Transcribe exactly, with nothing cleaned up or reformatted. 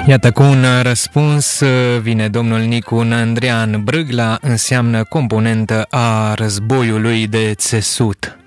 Iată, cu un răspuns vine domnul Nicu Nandrian. Brâgla înseamnă componentă a războiului de țesut.